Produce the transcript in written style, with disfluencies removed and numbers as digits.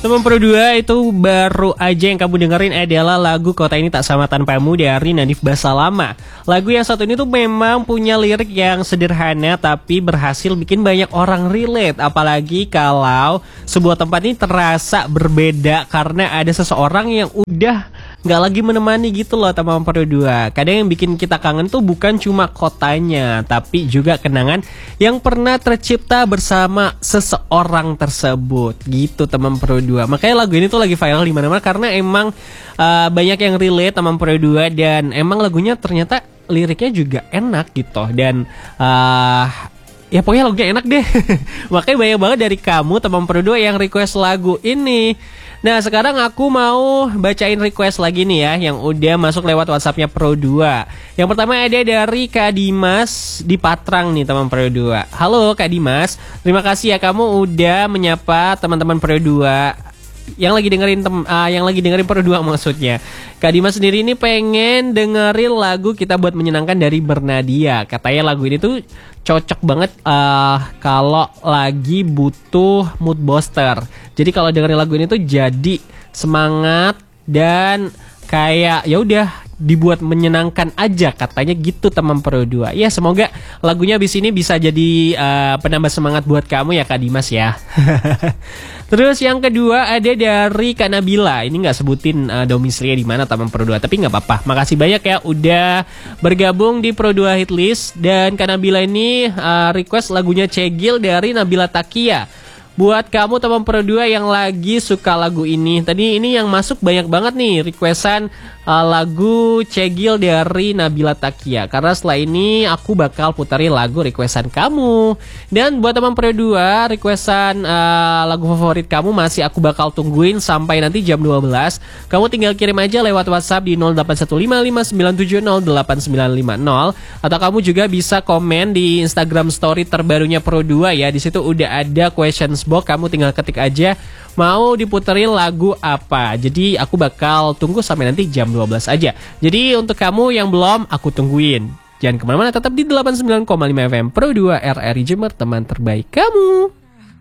Teman Pro 2 itu baru aja yang kamu dengerin adalah lagu Kota Ini Tak Sama Tanpamu dari Nadif Basalama. Lagu yang satu ini tuh memang punya lirik yang sederhana tapi berhasil bikin banyak orang relate. Apalagi kalau sebuah tempat ini terasa berbeda karena ada seseorang yang udah gak lagi menemani gitu loh teman Pro 2. Kadang yang bikin kita kangen tuh bukan cuma kotanya, tapi juga kenangan yang pernah tercipta bersama seseorang tersebut gitu teman Pro 2. Makanya lagu ini tuh lagi viral di mana-mana karena emang banyak yang relate teman Pro 2 dan emang lagunya ternyata liriknya juga enak gitu dan ya pokoknya lagunya enak deh. Makanya banyak banget dari kamu teman Pro 2 yang request lagu ini. Nah sekarang aku mau bacain request lagi nih ya yang udah masuk lewat WhatsAppnya Pro 2. Yang pertama ada dari Kak Dimas di Patrang nih teman Pro 2. Halo Kak Dimas, terima kasih ya kamu udah menyapa teman-teman Pro 2 yang lagi dengerin Pro 2 maksudnya. Kak Dimas sendiri ini pengen dengerin lagu Kita Buat Menyenangkan dari Bernadia. Katanya lagu ini tuh cocok banget kalau lagi butuh mood booster. Jadi kalau dengerin lagu ini tuh jadi semangat dan kayak ya udah dibuat menyenangkan aja katanya gitu teman Pro 2. Ya semoga lagunya abis ini bisa jadi penambah semangat buat kamu ya Kak Dimas ya. Terus yang kedua ada dari Kak Nabila. Ini nggak sebutin domisilinya di mana teman Pro 2, tapi nggak apa-apa. Makasih banyak ya udah bergabung di Pro 2 Hitlist. Dan Kak Nabila ini request lagunya Cegil dari Nabila Takia. Buat kamu teman Pro 2 yang lagi suka lagu ini. Tadi ini yang masuk banyak banget nih requestan lagu Cegil dari Nabila Takia. Karena setelah ini aku bakal puterin lagu requestan kamu. Dan buat teman Pro 2 requestan lagu favorit kamu masih aku bakal tungguin sampai nanti jam 12. Kamu tinggal kirim aja lewat WhatsApp di 081559708950. Atau kamu juga bisa komen di Instagram story terbarunya Pro 2 ya. Di situ udah ada questions box, kamu tinggal ketik aja mau diputerin lagu apa. Jadi aku bakal tunggu sampai nanti jam 12 aja. Jadi untuk kamu yang belum, aku tungguin. Jangan kemana-mana, tetap di 89,5 FM Pro 2 RRI Jember, teman terbaik kamu.